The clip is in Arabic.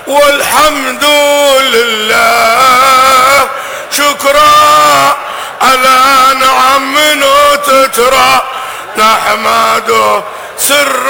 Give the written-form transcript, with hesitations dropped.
والحمد لله شكرا على نعم تترى نحمده سر